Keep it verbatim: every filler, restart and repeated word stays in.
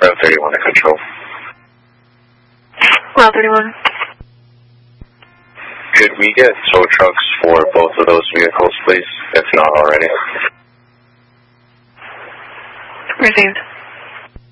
Route thirty-one to control. Route thirty-one. Could we get tow trucks for both of those vehicles, please, if not already? Received.